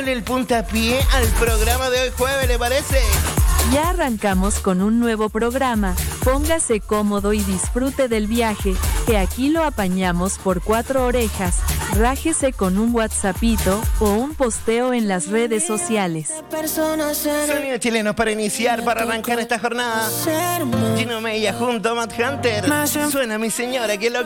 El puntapié al programa de hoy jueves, ¿le parece? Ya arrancamos con un nuevo programa. Póngase cómodo y disfrute del viaje, que aquí lo apañamos por 4 orejas. Rájese con un WhatsAppito o un posteo en las redes sociales. Sonido chileno para iniciar, para arrancar esta jornada. Gino Mella junto a Matt Hunter. Suena mi señora, que lo